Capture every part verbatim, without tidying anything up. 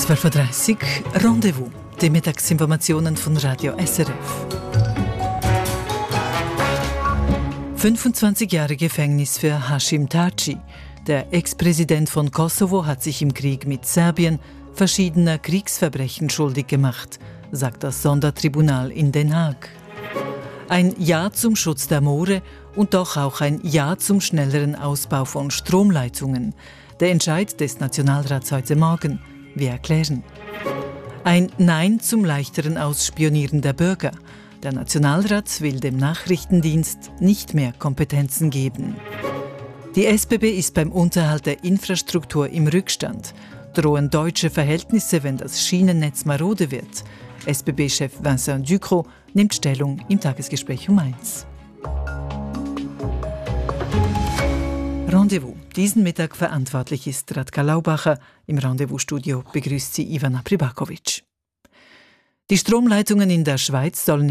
zwölf Uhr dreißig Rendezvous, die Mittagsinformationen von Radio S R F. fünfundzwanzig Jahre Gefängnis für Hashim Thaçi. Der Ex-Präsident von Kosovo hat sich im Krieg mit Serbien verschiedener Kriegsverbrechen schuldig gemacht, sagt das Sondertribunal in Den Haag. Ein Ja zum Schutz der Moore und doch auch ein Ja zum schnelleren Ausbau von Stromleitungen. Der Entscheid des Nationalrats heute Morgen. Wir erklären. Ein Nein zum leichteren Ausspionieren der Bürger. Der Nationalrat will dem Nachrichtendienst nicht mehr Kompetenzen geben. Die S B B ist beim Unterhalt der Infrastruktur im Rückstand. Drohen deutsche Verhältnisse, wenn das Schienennetz marode wird? S B B-Chef Vincent Ducrot nimmt Stellung im Tagesgespräch um eins. Rendezvous. Diesen Mittag verantwortlich ist Radka Laubacher. Im Rendezvous-Studio begrüßt sie Ivana Pribakovic. Die Stromleitungen in der Schweiz sollen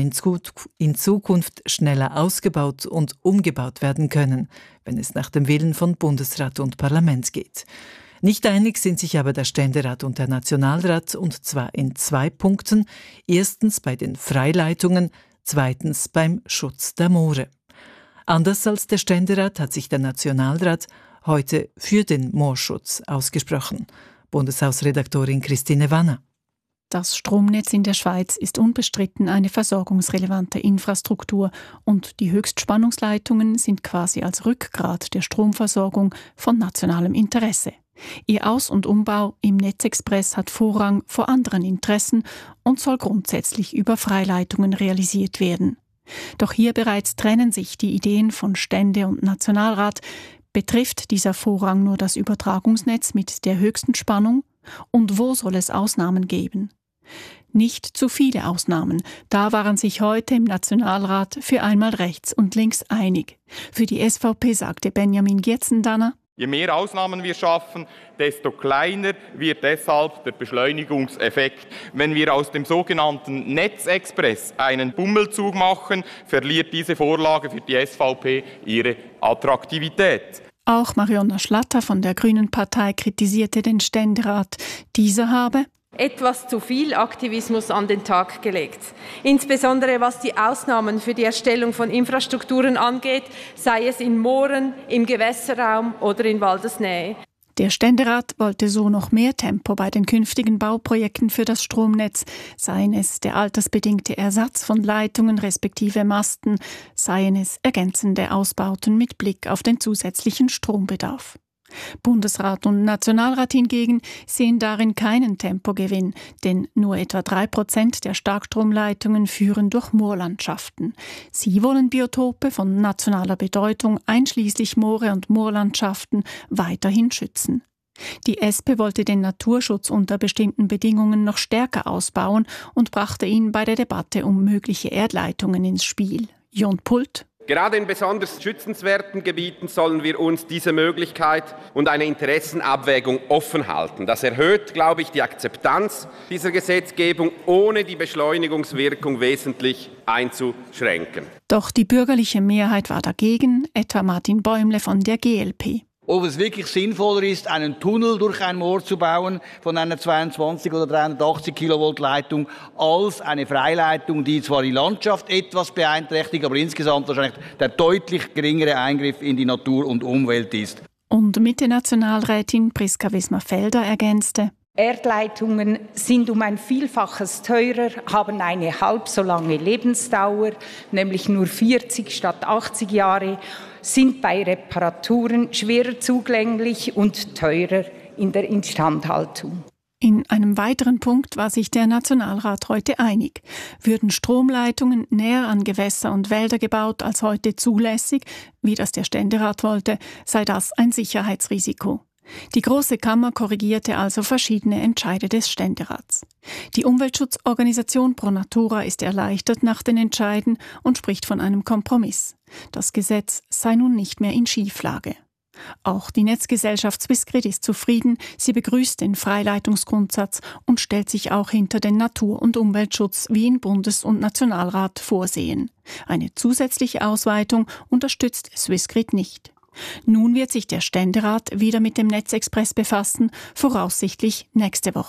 in Zukunft schneller ausgebaut und umgebaut werden können, wenn es nach dem Willen von Bundesrat und Parlament geht. Nicht einig sind sich aber der Ständerat und der Nationalrat, und zwar in zwei Punkten. Erstens bei den Freileitungen, zweitens beim Schutz der Moore. Anders als der Ständerat hat sich der Nationalrat heute für den Moorschutz ausgesprochen. Bundeshausredaktorin Christine Wanner. Das Stromnetz in der Schweiz ist unbestritten eine versorgungsrelevante Infrastruktur und die Höchstspannungsleitungen sind quasi als Rückgrat der Stromversorgung von nationalem Interesse. Ihr Aus- und Umbau im Netzexpress hat Vorrang vor anderen Interessen und soll grundsätzlich über Freileitungen realisiert werden. Doch hier bereits trennen sich die Ideen von Stände und Nationalrat. Betrifft dieser Vorrang nur das Übertragungsnetz mit der höchsten Spannung? Und wo soll es Ausnahmen geben? Nicht zu viele Ausnahmen. Da waren sich heute im Nationalrat für einmal rechts und links einig. Für die S V P sagte Benjamin Gietzendanner: Je mehr Ausnahmen wir schaffen, desto kleiner wird deshalb der Beschleunigungseffekt. Wenn wir aus dem sogenannten Netzexpress einen Bummelzug machen, verliert diese Vorlage für die S V P ihre Attraktivität. Auch Marionna Schlatter von der Grünen Partei kritisierte den Ständerat. Dieser habe etwas zu viel Aktivismus an den Tag gelegt. Insbesondere was die Ausnahmen für die Erstellung von Infrastrukturen angeht, sei es in Mooren, im Gewässerraum oder in Waldesnähe. Der Ständerat wollte so noch mehr Tempo bei den künftigen Bauprojekten für das Stromnetz, seien es der altersbedingte Ersatz von Leitungen respektive Masten, seien es ergänzende Ausbauten mit Blick auf den zusätzlichen Strombedarf. Bundesrat und Nationalrat hingegen sehen darin keinen Tempogewinn, denn nur etwa drei Prozent der Starkstromleitungen führen durch Moorlandschaften. Sie wollen Biotope von nationaler Bedeutung, einschließlich Moore und Moorlandschaften, weiterhin schützen. Die S P wollte den Naturschutz unter bestimmten Bedingungen noch stärker ausbauen und brachte ihn bei der Debatte um mögliche Erdleitungen ins Spiel. Jon Pult. Gerade in besonders schützenswerten Gebieten sollen wir uns diese Möglichkeit und eine Interessenabwägung offen halten. Das erhöht, glaube ich, die Akzeptanz dieser Gesetzgebung, ohne die Beschleunigungswirkung wesentlich einzuschränken. Doch die bürgerliche Mehrheit war dagegen, etwa Martin Bäumle von der G L P. Ob es wirklich sinnvoller ist, einen Tunnel durch ein Moor zu bauen von einer zweiundzwanzig oder dreihundertachtzig Kilovolt Leitung, als eine Freileitung, die zwar die Landschaft etwas beeinträchtigt, aber insgesamt wahrscheinlich der deutlich geringere Eingriff in die Natur und Umwelt ist. Und Mitte-Nationalrätin Priska Wismar-Felder ergänzte: Erdleitungen sind um ein Vielfaches teurer, haben eine halb so lange Lebensdauer, nämlich nur vierzig statt achtzig Jahre, sind bei Reparaturen schwerer zugänglich und teurer in der Instandhaltung. In einem weiteren Punkt war sich der Nationalrat heute einig. Würden Stromleitungen näher an Gewässer und Wälder gebaut als heute zulässig, wie das der Ständerat wollte, sei das ein Sicherheitsrisiko. Die Große Kammer korrigierte also verschiedene Entscheide des Ständerats. Die Umweltschutzorganisation Pro Natura ist erleichtert nach den Entscheiden und spricht von einem Kompromiss. Das Gesetz sei nun nicht mehr in Schieflage. Auch die Netzgesellschaft Swissgrid ist zufrieden, sie begrüßt den Freileitungsgrundsatz und stellt sich auch hinter den Natur- und Umweltschutz, wie ihn Bundes- und Nationalrat vorsehen. Eine zusätzliche Ausweitung unterstützt Swissgrid nicht. Nun wird sich der Ständerat wieder mit dem Netzexpress befassen, voraussichtlich nächste Woche.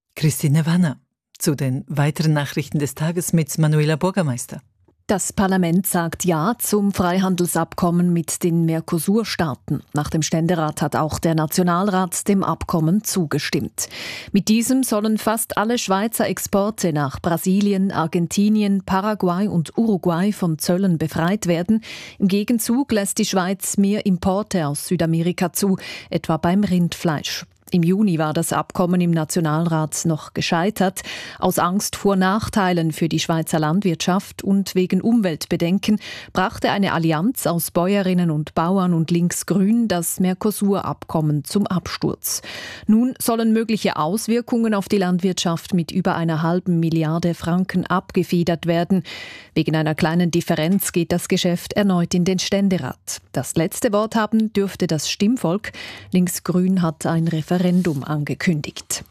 Christine Wanner. Zu den weiteren Nachrichten des Tages mit Manuela Bürgermeister. Das Parlament sagt Ja zum Freihandelsabkommen mit den Mercosur-Staaten. Nach dem Ständerat hat auch der Nationalrat dem Abkommen zugestimmt. Mit diesem sollen fast alle Schweizer Exporte nach Brasilien, Argentinien, Paraguay und Uruguay von Zöllen befreit werden. Im Gegenzug lässt die Schweiz mehr Importe aus Südamerika zu, etwa beim Rindfleisch. Im Juni war das Abkommen im Nationalrat noch gescheitert. Aus Angst vor Nachteilen für die Schweizer Landwirtschaft und wegen Umweltbedenken brachte eine Allianz aus Bäuerinnen und Bauern und Linksgrün das Mercosur-Abkommen zum Absturz. Nun sollen mögliche Auswirkungen auf die Landwirtschaft mit über einer halben Milliarde Franken abgefedert werden. Wegen einer kleinen Differenz geht das Geschäft erneut in den Ständerat. Das letzte Wort haben dürfte das Stimmvolk. Linksgrün hat ein Referendum Referendum angekündigt.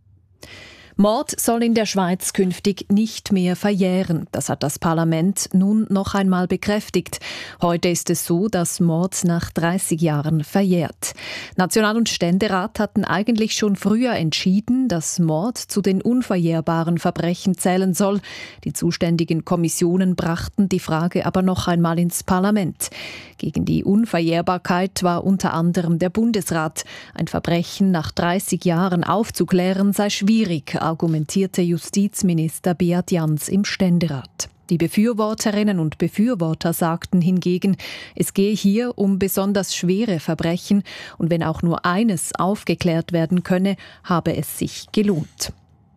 Mord soll in der Schweiz künftig nicht mehr verjähren. Das hat das Parlament nun noch einmal bekräftigt. Heute ist es so, dass Mord nach dreißig Jahren verjährt. National- und Ständerat hatten eigentlich schon früher entschieden, dass Mord zu den unverjährbaren Verbrechen zählen soll. Die zuständigen Kommissionen brachten die Frage aber noch einmal ins Parlament. Gegen die Unverjährbarkeit war unter anderem der Bundesrat. Ein Verbrechen nach dreißig Jahren aufzuklären sei schwierig, argumentierte Justizminister Beat Jans im Ständerat. Die Befürworterinnen und Befürworter sagten hingegen, es gehe hier um besonders schwere Verbrechen und wenn auch nur eines aufgeklärt werden könne, habe es sich gelohnt.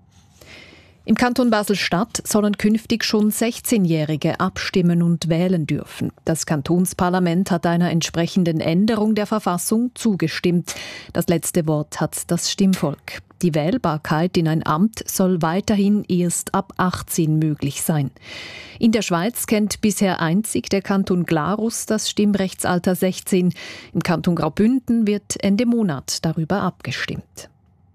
Im Kanton Basel-Stadt sollen künftig schon sechzehnjährige abstimmen und wählen dürfen. Das Kantonsparlament hat einer entsprechenden Änderung der Verfassung zugestimmt. Das letzte Wort hat das Stimmvolk. Die Wählbarkeit in ein Amt soll weiterhin erst ab achtzehn möglich sein. In der Schweiz kennt bisher einzig der Kanton Glarus das Stimmrechtsalter sechzehn. Im Kanton Graubünden wird Ende Monat darüber abgestimmt.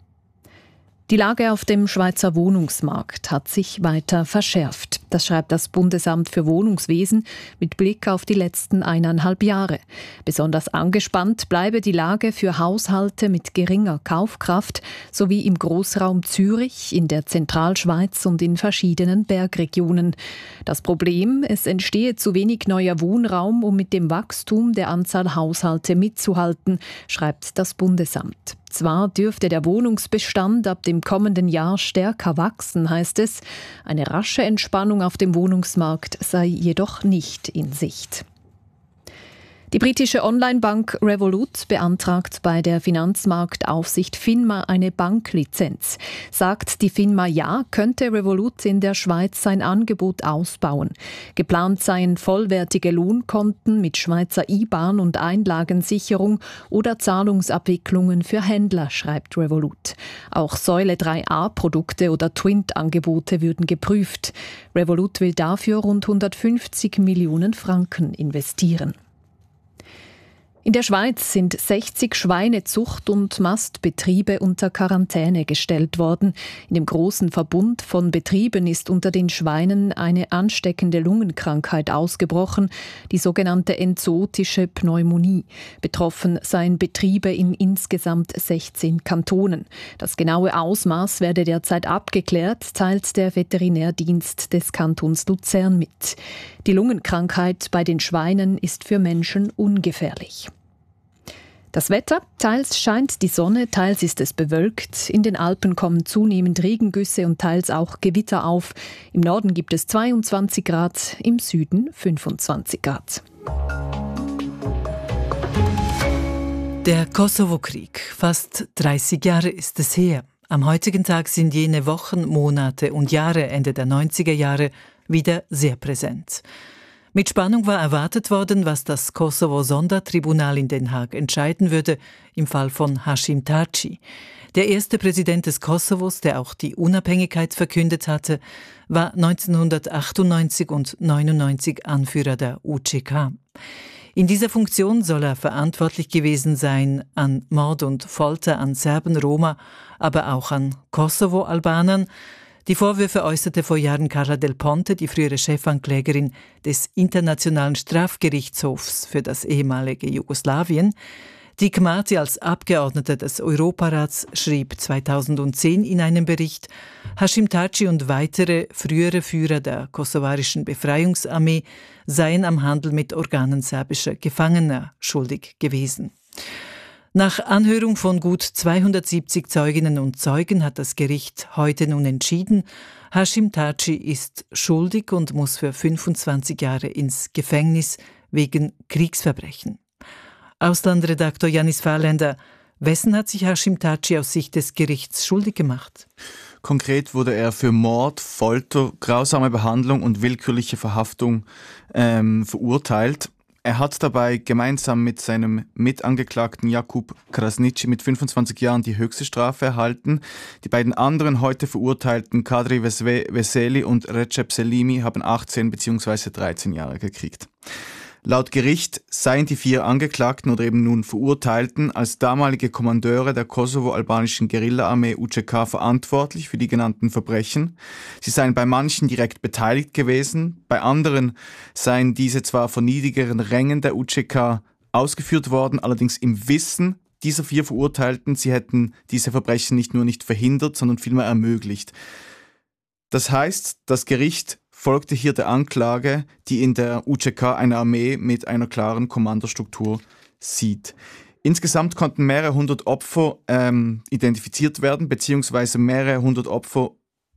Die Lage auf dem Schweizer Wohnungsmarkt hat sich weiter verschärft. Das schreibt das Bundesamt für Wohnungswesen mit Blick auf die letzten eineinhalb Jahre. Besonders angespannt bleibe die Lage für Haushalte mit geringer Kaufkraft sowie im Großraum Zürich, in der Zentralschweiz und in verschiedenen Bergregionen. Das Problem, es entstehe zu wenig neuer Wohnraum, um mit dem Wachstum der Anzahl Haushalte mitzuhalten, schreibt das Bundesamt. Zwar dürfte der Wohnungsbestand ab dem kommenden Jahr stärker wachsen, heißt es. Eine rasche Entspannung auf dem Wohnungsmarkt sei jedoch nicht in Sicht. Die britische Online-Bank Revolut beantragt bei der Finanzmarktaufsicht FINMA eine Banklizenz. Sagt die FINMA ja, könnte Revolut in der Schweiz sein Angebot ausbauen. Geplant seien vollwertige Lohnkonten mit Schweizer I B A N und Einlagensicherung oder Zahlungsabwicklungen für Händler, schreibt Revolut. Auch Säule drei a Produkte oder Twint-Angebote würden geprüft. Revolut will dafür rund hundertfünfzig Millionen Franken investieren. In der Schweiz sind sechzig Schweinezucht- und Mastbetriebe unter Quarantäne gestellt worden. In dem großen Verbund von Betrieben ist unter den Schweinen eine ansteckende Lungenkrankheit ausgebrochen, die sogenannte enzootische Pneumonie. Betroffen seien Betriebe in insgesamt sechzehn Kantonen. Das genaue Ausmaß werde derzeit abgeklärt, teilt der Veterinärdienst des Kantons Luzern mit. Die Lungenkrankheit bei den Schweinen ist für Menschen ungefährlich. Das Wetter, teils scheint die Sonne, teils ist es bewölkt. In den Alpen kommen zunehmend Regengüsse und teils auch Gewitter auf. Im Norden gibt es zweiundzwanzig Grad, im Süden fünfundzwanzig Grad. Der Kosovo-Krieg, fast dreißig Jahre ist es her. Am heutigen Tag sind jene Wochen, Monate und Jahre Ende der neunziger Jahre wieder sehr präsent. Mit Spannung war erwartet worden, was das Kosovo-Sondertribunal in Den Haag entscheiden würde im Fall von Haşim Taci. Der erste Präsident des Kosovos, der auch die Unabhängigkeit verkündet hatte, war neunzehnhundertachtundneunzig und neunundneunzig Anführer der U C K. In dieser Funktion soll er verantwortlich gewesen sein an Mord und Folter an Serben, Roma, aber auch an Kosovo-Albanern. Die Vorwürfe äußerte vor Jahren Carla Del Ponte, die frühere Chefanklägerin des Internationalen Strafgerichtshofs für das ehemalige Jugoslawien. Dick Marty als Abgeordneter des Europarats schrieb zweitausendzehn in einem Bericht, Haşim Taci und weitere frühere Führer der kosovarischen Befreiungsarmee seien am Handel mit Organen serbischer Gefangener schuldig gewesen. Nach Anhörung von gut zweihundertsiebzig Zeuginnen und Zeugen hat das Gericht heute nun entschieden, Haşim Taci ist schuldig und muss für fünfundzwanzig Jahre ins Gefängnis wegen Kriegsverbrechen. Auslandredaktor Janis Fahrländer, wessen hat sich Haşim Taci aus Sicht des Gerichts schuldig gemacht? Konkret wurde er für Mord, Folter, grausame Behandlung und willkürliche Verhaftung ähm, verurteilt. Er hat dabei gemeinsam mit seinem Mitangeklagten Jakub Krasniqi mit fünfundzwanzig Jahren die höchste Strafe erhalten. Die beiden anderen heute verurteilten Kadri Veseli und Recep Selimi haben achtzehn bzw. dreizehn Jahre gekriegt. Laut Gericht seien die vier Angeklagten oder eben nun Verurteilten als damalige Kommandeure der kosovo-albanischen Guerilla-Armee U C K verantwortlich für die genannten Verbrechen. Sie seien bei manchen direkt beteiligt gewesen, bei anderen seien diese zwar von niedrigeren Rängen der U C K ausgeführt worden, allerdings im Wissen dieser vier Verurteilten, sie hätten diese Verbrechen nicht nur nicht verhindert, sondern vielmehr ermöglicht. Das heißt, das Gericht folgte hier der Anklage, die in der U C K eine Armee mit einer klaren Kommandostruktur sieht. Insgesamt konnten mehrere hundert Opfer ähm, identifiziert werden, beziehungsweise mehrere hundert Opfer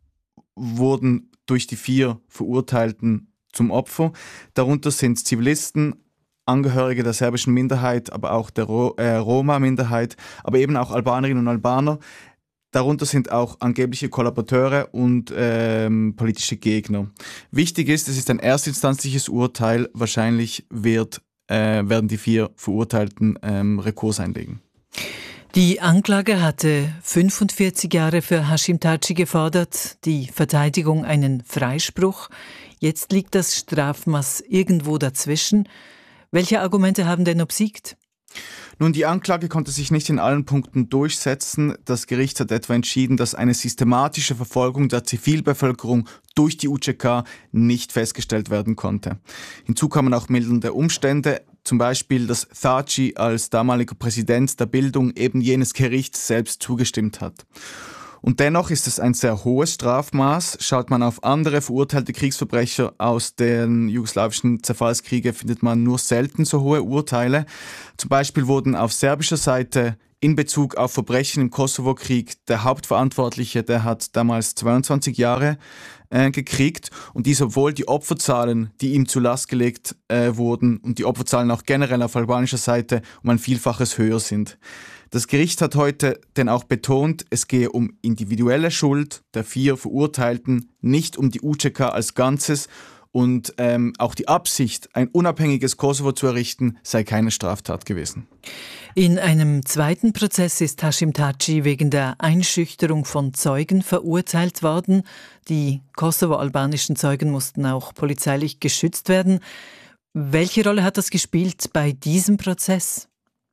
wurden durch die vier Verurteilten zum Opfer. Darunter sind Zivilisten, Angehörige der serbischen Minderheit, aber auch der Ro- äh, Roma-Minderheit, aber eben auch Albanerinnen und Albaner. Darunter sind auch angebliche Kollaborateure und ähm, politische Gegner. Wichtig ist, es ist ein erstinstanzliches Urteil. Wahrscheinlich wird, äh, werden die vier Verurteilten ähm, Rekurs einlegen. Die Anklage hatte fünfundvierzig Jahre für Haşim Taci gefordert, die Verteidigung einen Freispruch. Jetzt liegt das Strafmaß irgendwo dazwischen. Welche Argumente haben denn obsiegt? Nun, die Anklage konnte sich nicht in allen Punkten durchsetzen. Das Gericht hat etwa entschieden, dass eine systematische Verfolgung der Zivilbevölkerung durch die U C K nicht festgestellt werden konnte. Hinzu kamen auch mildernde Umstände, zum Beispiel, dass Taci als damaliger Präsident der Bildung eben jenes Gerichts selbst zugestimmt hat. Und dennoch ist es ein sehr hohes Strafmaß. Schaut man auf andere verurteilte Kriegsverbrecher aus den jugoslawischen Zerfallskriege, findet man nur selten so hohe Urteile. Zum Beispiel wurden auf serbischer Seite in Bezug auf Verbrechen im Kosovo-Krieg der Hauptverantwortliche, der hat damals zweiundzwanzig Jahre äh, gekriegt. Und dies, obwohl die Opferzahlen, die ihm zur Last gelegt äh, wurden und die Opferzahlen auch generell auf albanischer Seite um ein Vielfaches höher sind. Das Gericht hat heute denn auch betont, es gehe um individuelle Schuld der vier Verurteilten, nicht um die U C K als Ganzes, und ähm, auch die Absicht, ein unabhängiges Kosovo zu errichten, sei keine Straftat gewesen. In einem zweiten Prozess ist Haşim Taci wegen der Einschüchterung von Zeugen verurteilt worden. Die kosovo-albanischen Zeugen mussten auch polizeilich geschützt werden. Welche Rolle hat das gespielt bei diesem Prozess?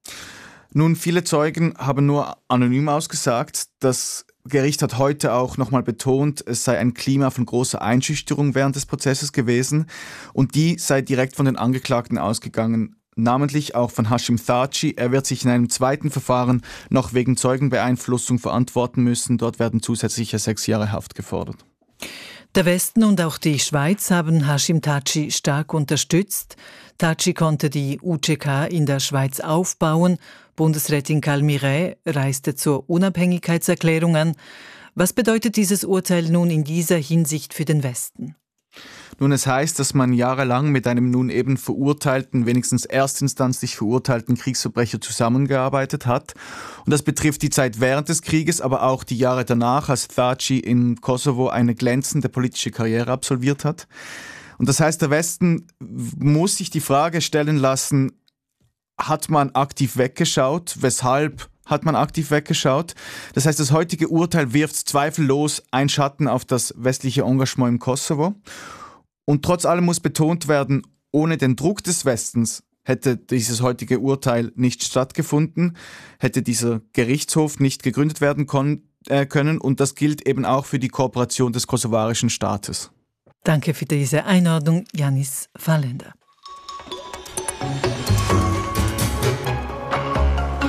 Nun, viele Zeugen haben nur anonym ausgesagt. Das Gericht hat heute auch nochmal betont, es sei ein Klima von großer Einschüchterung während des Prozesses gewesen und die sei direkt von den Angeklagten ausgegangen, namentlich auch von Haşim Taci. Er wird sich in einem zweiten Verfahren noch wegen Zeugenbeeinflussung verantworten müssen. Dort werden zusätzliche sechs Jahre Haft gefordert. Der Westen und auch die Schweiz haben Haşim Taci stark unterstützt. Taci konnte die U C K in der Schweiz aufbauen. Bundesrätin Calmiret reiste zur Unabhängigkeitserklärung an. Was bedeutet dieses Urteil nun in dieser Hinsicht für den Westen? Nun, es heißt, dass man jahrelang mit einem nun eben verurteilten, wenigstens erstinstanzlich verurteilten Kriegsverbrecher zusammengearbeitet hat. Und das betrifft die Zeit während des Krieges, aber auch die Jahre danach, als Taci in Kosovo eine glänzende politische Karriere absolviert hat. Und das heißt, der Westen muss sich die Frage stellen lassen, hat man aktiv weggeschaut? Weshalb hat man aktiv weggeschaut? Das heißt, das heutige Urteil wirft zweifellos einen Schatten auf das westliche Engagement im Kosovo. Und trotz allem muss betont werden, ohne den Druck des Westens hätte dieses heutige Urteil nicht stattgefunden, hätte dieser Gerichtshof nicht gegründet werden kon- äh, können. Und das gilt eben auch für die Kooperation des kosovarischen Staates. Danke für diese Einordnung, Janis Fahrländer.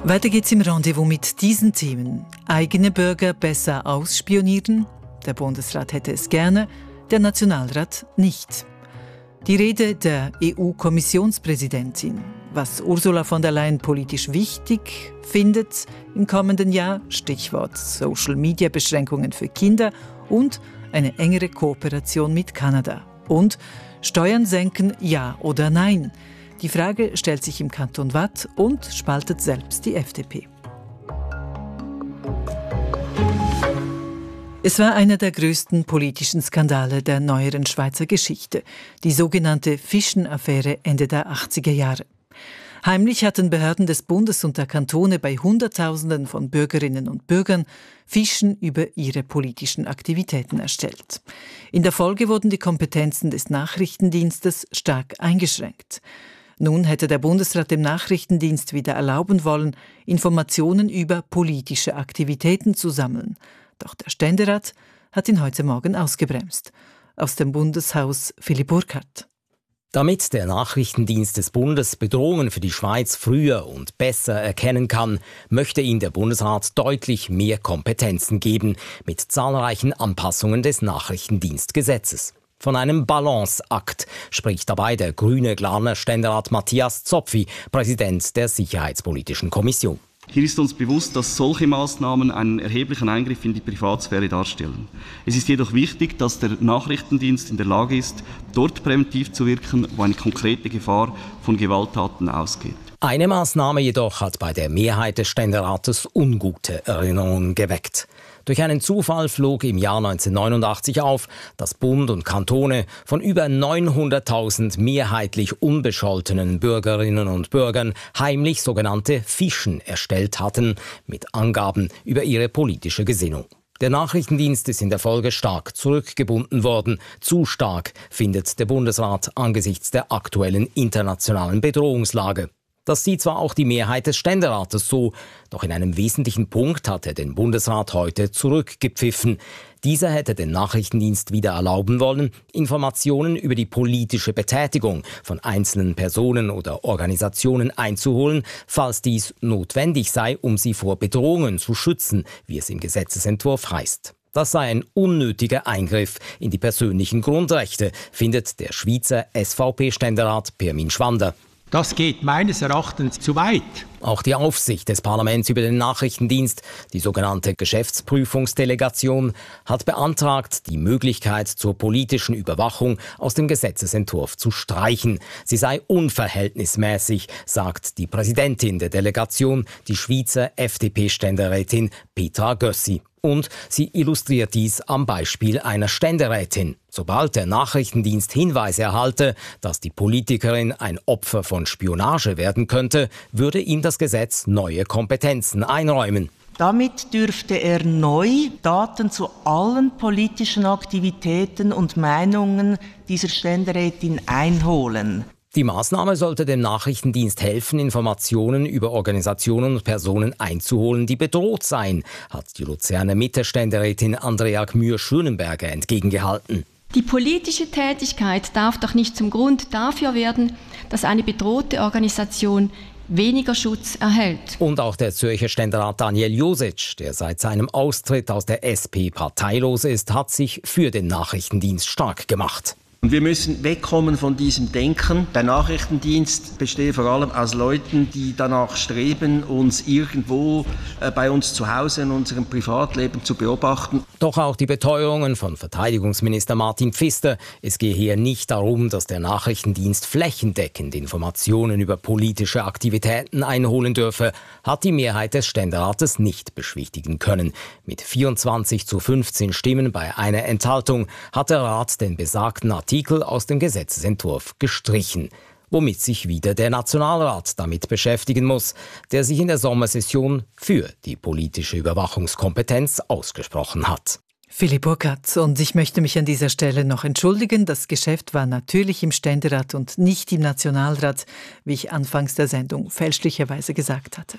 Weiter geht's im Rendezvous mit diesen Themen. Eigene Bürger besser ausspionieren? Der Bundesrat hätte es gerne, der Nationalrat nicht. Die Rede der E U-Kommissionspräsidentin. Was Ursula von der Leyen politisch wichtig findet im kommenden Jahr, Stichwort Social-Media-Beschränkungen für Kinder und eine engere Kooperation mit Kanada. Und Steuern senken, ja oder nein? Die Frage stellt sich im Kanton Waadt und spaltet selbst die F D P. Es war einer der größten politischen Skandale der neueren Schweizer Geschichte, die sogenannte Fischen-Affäre Ende der achtziger Jahre. Heimlich hatten Behörden des Bundes und der Kantone bei Hunderttausenden von Bürgerinnen und Bürgern Fischen über ihre politischen Aktivitäten erstellt. In der Folge wurden die Kompetenzen des Nachrichtendienstes stark eingeschränkt. Nun hätte der Bundesrat dem Nachrichtendienst wieder erlauben wollen, Informationen über politische Aktivitäten zu sammeln. Doch der Ständerat hat ihn heute Morgen ausgebremst. Aus dem Bundeshaus Philipp Burkhardt. Damit der Nachrichtendienst des Bundes Bedrohungen für die Schweiz früher und besser erkennen kann, möchte ihm der Bundesrat deutlich mehr Kompetenzen geben, mit zahlreichen Anpassungen des Nachrichtendienstgesetzes. Von einem Balanceakt spricht dabei der grüne Glarner Ständerat Matthias Zopfi, Präsident der Sicherheitspolitischen Kommission. Hier ist uns bewusst, dass solche Maßnahmen einen erheblichen Eingriff in die Privatsphäre darstellen. Es ist jedoch wichtig, dass der Nachrichtendienst in der Lage ist, dort präventiv zu wirken, wo eine konkrete Gefahr von Gewalttaten ausgeht. Eine Maßnahme jedoch hat bei der Mehrheit des Ständerates ungute Erinnerungen geweckt. Durch einen Zufall flog im Jahr neunzehnhundertneunundachtzig auf, dass Bund und Kantone von über neunhunderttausend mehrheitlich unbescholtenen Bürgerinnen und Bürgern heimlich sogenannte Fischen erstellt hatten, mit Angaben über ihre politische Gesinnung. Der Nachrichtendienst ist in der Folge stark zurückgebunden worden. Zu stark, findet der Bundesrat angesichts der aktuellen internationalen Bedrohungslage. Das sieht zwar auch die Mehrheit des Ständerates so, doch in einem wesentlichen Punkt hat er den Bundesrat heute zurückgepfiffen. Dieser hätte den Nachrichtendienst wieder erlauben wollen, Informationen über die politische Betätigung von einzelnen Personen oder Organisationen einzuholen, falls dies notwendig sei, um sie vor Bedrohungen zu schützen, wie es im Gesetzesentwurf heißt. Das sei ein unnötiger Eingriff in die persönlichen Grundrechte, findet der Schweizer S V P-Ständerat Pirmin Schwander. Das geht meines Erachtens zu weit. Auch die Aufsicht des Parlaments über den Nachrichtendienst, die sogenannte Geschäftsprüfungsdelegation, hat beantragt, die Möglichkeit zur politischen Überwachung aus dem Gesetzesentwurf zu streichen. Sie sei unverhältnismäßig, sagt die Präsidentin der Delegation, die Schweizer F D P-Ständerätin Petra Gössi. Und sie illustriert dies am Beispiel einer Ständerätin. Sobald der Nachrichtendienst Hinweise erhalte, dass die Politikerin ein Opfer von Spionage werden könnte, würde ihm das Gesetz neue Kompetenzen einräumen. Damit dürfte er neu Daten zu allen politischen Aktivitäten und Meinungen dieser Ständerätin einholen. Die Maßnahme sollte dem Nachrichtendienst helfen, Informationen über Organisationen und Personen einzuholen, die bedroht seien, hat die Luzerner Mitte-Ständerätin Andrea Gmür-Schönenberger entgegengehalten. Die politische Tätigkeit darf doch nicht zum Grund dafür werden, dass eine bedrohte Organisation weniger Schutz erhält. Und auch der Zürcher Ständerat Daniel Josic, der seit seinem Austritt aus der S P parteilos ist, hat sich für den Nachrichtendienst stark gemacht. Und wir müssen wegkommen von diesem Denken. Der Nachrichtendienst besteht vor allem aus Leuten, die danach streben, uns irgendwo äh, bei uns zu Hause in unserem Privatleben zu beobachten. Doch auch die Beteuerungen von Verteidigungsminister Martin Pfister, es gehe hier nicht darum, dass der Nachrichtendienst flächendeckend Informationen über politische Aktivitäten einholen dürfe, hat die Mehrheit des Ständerates nicht beschwichtigen können. Mit vierundzwanzig zu fünfzehn Stimmen bei einer Enthaltung hat der Rat den besagten Artikel aus dem Gesetzesentwurf gestrichen, womit sich wieder der Nationalrat damit beschäftigen muss, der sich in der Sommersession für die politische Überwachungskompetenz ausgesprochen hat. Philipp Burkhardt, und ich möchte mich an dieser Stelle noch entschuldigen. Das Geschäft war natürlich im Ständerat und nicht im Nationalrat, wie ich anfangs der Sendung fälschlicherweise gesagt hatte.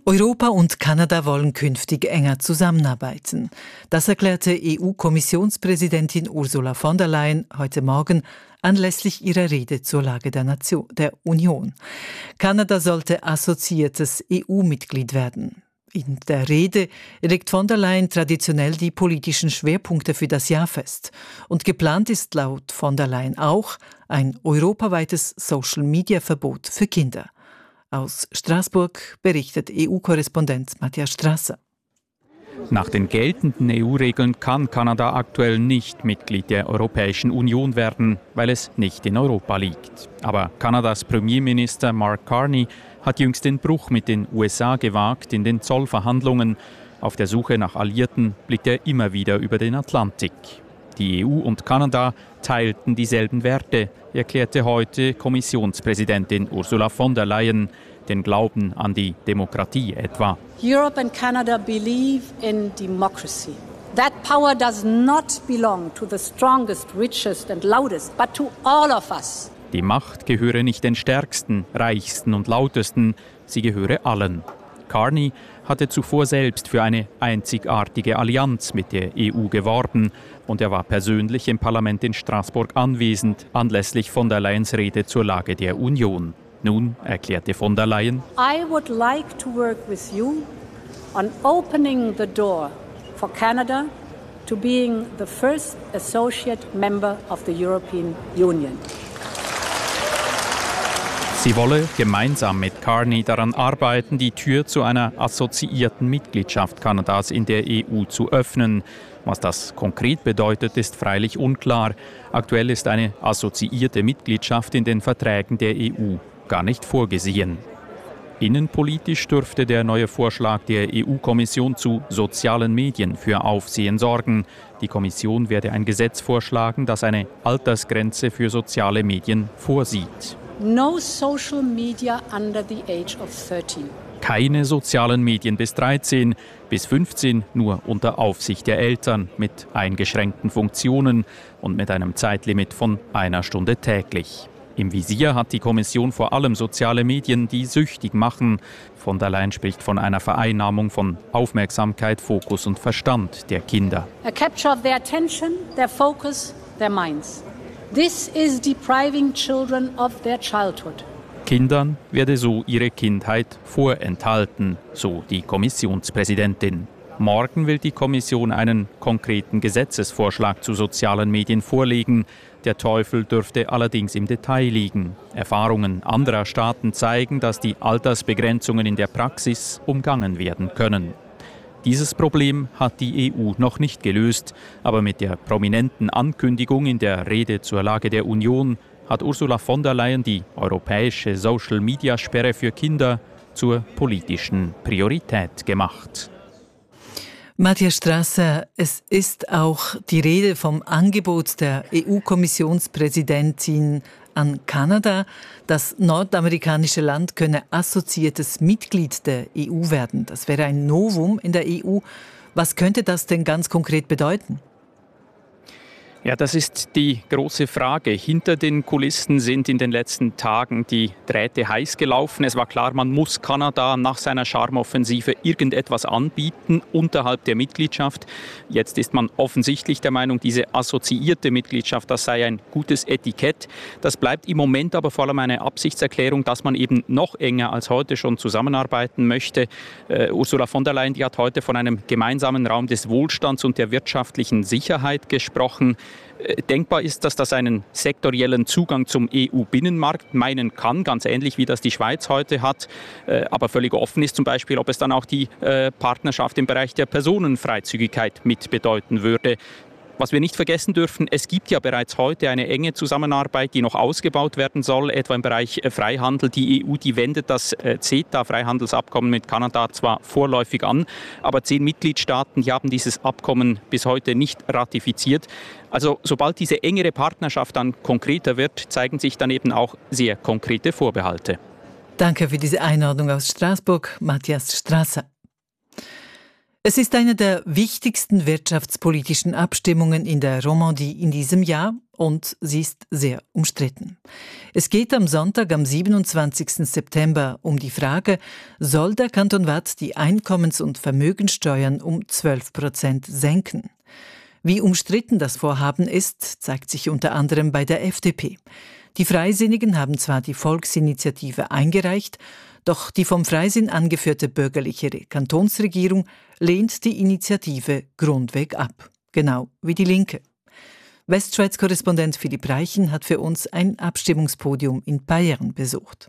Europa und Kanada wollen künftig enger zusammenarbeiten. Das erklärte E U-Kommissionspräsidentin Ursula von der Leyen heute Morgen anlässlich ihrer Rede zur Lage der Nation, der Union. Kanada sollte assoziiertes E U-Mitglied werden. In der Rede legt von der Leyen traditionell die politischen Schwerpunkte für das Jahr fest. Und geplant ist laut von der Leyen auch ein europaweites Social-Media-Verbot für Kinder. Aus Straßburg berichtet E U-Korrespondent Matthias Strasser. Nach den geltenden E U-Regeln kann Kanada aktuell nicht Mitglied der Europäischen Union werden, weil es nicht in Europa liegt. Aber Kanadas Premierminister Mark Carney hat jüngst den Bruch mit den U S A gewagt in den Zollverhandlungen. Auf der Suche nach Alliierten blickt er immer wieder über den Atlantik. Die E U und Kanada teilten dieselben Werte, erklärte heute Kommissionspräsidentin Ursula von der Leyen, den Glauben an die Demokratie etwa. Europe and Canada believe in democracy. That power does not belong to the strongest, richest and loudest, but to all of us. Die Macht gehöre nicht den Stärksten, Reichsten und Lautesten, sie gehöre allen. Carney hatte zuvor selbst für eine einzigartige Allianz mit der E U geworben und er war persönlich im Parlament in Straßburg anwesend, anlässlich von der Leyens Rede zur Lage der Union. Nun erklärte von der Leyen: I would like to work with you on opening the door for Canada to being the first associate member of the European Union. Sie wolle gemeinsam mit Carney daran arbeiten, die Tür zu einer assoziierten Mitgliedschaft Kanadas in der E U zu öffnen. Was das konkret bedeutet, ist freilich unklar. Aktuell ist eine assoziierte Mitgliedschaft in den Verträgen der E U gar nicht vorgesehen. Innenpolitisch dürfte der neue Vorschlag der E U-Kommission zu sozialen Medien für Aufsehen sorgen. Die Kommission werde ein Gesetz vorschlagen, das eine Altersgrenze für soziale Medien vorsieht. No social media under the age of thirteen. Keine sozialen Medien bis dreizehn, bis fünfzehn nur unter Aufsicht der Eltern mit eingeschränkten Funktionen und mit einem Zeitlimit von einer Stunde täglich. Im Visier hat die Kommission vor allem soziale Medien, die süchtig machen. Von der Leyen spricht von einer Vereinnahmung von Aufmerksamkeit, Fokus und Verstand der Kinder. A capture of their attention, their focus, their minds. This is depriving children of their childhood. Kindern werde so ihre Kindheit vorenthalten, so die Kommissionspräsidentin. Morgen will die Kommission einen konkreten Gesetzesvorschlag zu sozialen Medien vorlegen. Der Teufel dürfte allerdings im Detail liegen. Erfahrungen anderer Staaten zeigen, dass die Altersbegrenzungen in der Praxis umgangen werden können. Dieses Problem hat die E U noch nicht gelöst, aber mit der prominenten Ankündigung in der Rede zur Lage der Union hat Ursula von der Leyen die europäische Social-Media-Sperre für Kinder zur politischen Priorität gemacht. Matthias Strasser, es ist auch die Rede vom Angebot der E U-Kommissionspräsidentin an Kanada. Das nordamerikanische Land könne assoziiertes Mitglied der E U werden. Das wäre ein Novum in der E U. Was könnte das denn ganz konkret bedeuten? Ja, das ist die große Frage. Hinter den Kulissen sind in den letzten Tagen die Drähte heiß gelaufen. Es war klar, man muss Kanada nach seiner Charmeoffensive irgendetwas anbieten unterhalb der Mitgliedschaft. Jetzt ist man offensichtlich der Meinung, diese assoziierte Mitgliedschaft, das sei ein gutes Etikett. Das bleibt im Moment aber vor allem eine Absichtserklärung, dass man eben noch enger als heute schon zusammenarbeiten möchte. Uh, Ursula von der Leyen, die hat heute von einem gemeinsamen Raum des Wohlstands und der wirtschaftlichen Sicherheit gesprochen. Denkbar ist, dass das einen sektoriellen Zugang zum E U-Binnenmarkt meinen kann, ganz ähnlich wie das die Schweiz heute hat. Aber völlig offen ist zum Beispiel, ob es dann auch die Partnerschaft im Bereich der Personenfreizügigkeit mit bedeuten würde. Was wir nicht vergessen dürfen, es gibt ja bereits heute eine enge Zusammenarbeit, die noch ausgebaut werden soll, etwa im Bereich Freihandel. Die E U, die wendet das CETA-Freihandelsabkommen mit Kanada zwar vorläufig an, aber zehn Mitgliedstaaten, die haben dieses Abkommen bis heute nicht ratifiziert. Also sobald diese engere Partnerschaft dann konkreter wird, zeigen sich dann eben auch sehr konkrete Vorbehalte. Danke für diese Einordnung aus Straßburg, Matthias Strasser. Es ist eine der wichtigsten wirtschaftspolitischen Abstimmungen in der Romandie in diesem Jahr. und sie ist sehr umstritten. Es geht am Sonntag, am siebenundzwanzigsten September, um die Frage, soll der Kanton Waadt die Einkommens- und Vermögenssteuern um zwölf Prozent senken? Wie umstritten das Vorhaben ist, zeigt sich unter anderem bei der F D P. Die Freisinnigen haben zwar die Volksinitiative eingereicht, doch die vom Freisinn angeführte bürgerliche Kantonsregierung lehnt die Initiative grundweg ab. Genau wie die Linke. Westschweiz-Korrespondent Philipp Reichen hat für uns ein Abstimmungspodium in Bayern besucht.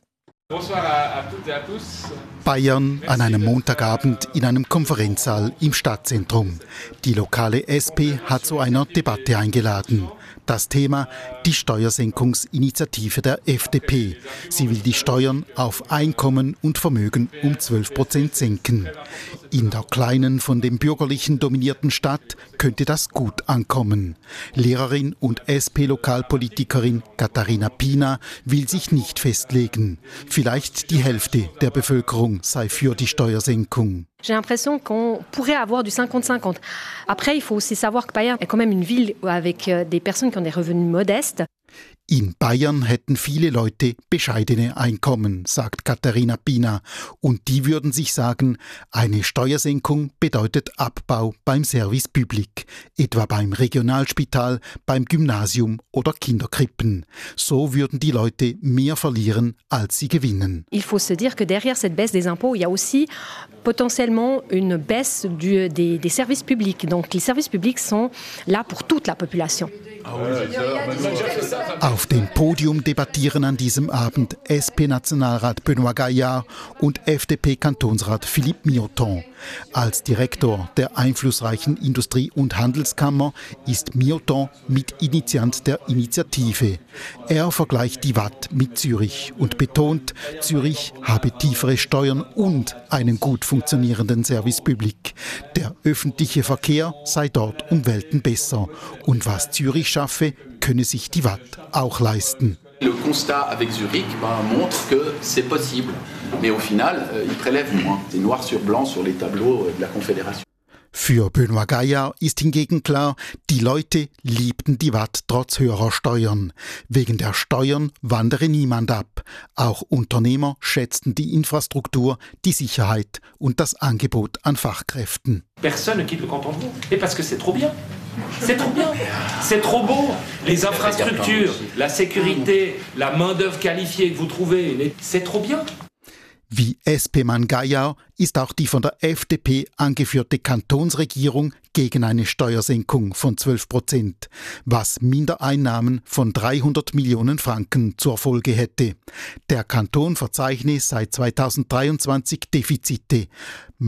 Bayern an einem Montagabend in einem Konferenzsaal im Stadtzentrum. Die lokale S P hat zu einer Debatte eingeladen. Das Thema: die Steuersenkungsinitiative der F D P. Sie will die Steuern auf Einkommen und Vermögen um zwölf Prozent senken. In der kleinen, von dem Bürgerlichen dominierten Stadt könnte das gut ankommen. Lehrerin und S P-Lokalpolitikerin Katharina Pina will sich nicht festlegen. Vielleicht die Hälfte der Bevölkerung sei für die Steuersenkung. J'ai l'impression qu'on pourrait avoir du cinquante cinquante. Après, il faut aussi savoir que Bayern est quand même une ville avec des personnes qui ont des revenus modestes. In Bayern hätten viele Leute bescheidene Einkommen, sagt Katharina Pina. Und die würden sich sagen, eine Steuersenkung bedeutet Abbau beim Service Public, etwa beim Regionalspital, beim Gymnasium oder Kinderkrippen. So würden die Leute mehr verlieren, als sie gewinnen. Il faut se dire que derrière cette baisse des impôts, il y a aussi potentiellement une baisse du, des, des services publics. Donc les services publics sont là pour toute la population. Auf dem Podium debattieren an diesem Abend S P-Nationalrat Benoît Gaillard und F D P-Kantonsrat Philippe Mioton. Als Direktor der einflussreichen Industrie- und Handelskammer ist Mioton Mitinitiant der Initiative. Er vergleicht die Waadt mit Zürich und betont, Zürich habe tiefere Steuern und einen gut funktionierenden Service Public. Der öffentliche Verkehr sei dort um Welten besser. Und was Zürich schaffe, könne sich die Waadt auch leisten. Le constat avec Zurich ben, montre que c'est possible, mais au final, euh, ils prélèvent moins. C'est noir sur blanc sur les tableaux de la Confédération. Für Benoît Gaillard ist hingegen klar, die Leute liebten die Waadt trotz höherer Steuern. Wegen der Steuern wandere niemand ab. Auch Unternehmer schätzten die Infrastruktur, die Sicherheit und das Angebot an Fachkräften. Personne ne quitte le canton de Vaud. Et parce que c'est trop bien. C'est trop bien. C'est trop beau. Les infrastructures, la sécurité, la main-d'œuvre qualifiée que vous trouvez, c'est trop bien. Wie S P-Mann Gaillard ist auch die von der F D P angeführte Kantonsregierung gegen eine Steuersenkung von zwölf Prozent, was Mindereinnahmen von dreihundert Millionen Franken zur Folge hätte. Der Kanton verzeichne seit zweitausenddreiundzwanzig Defizite.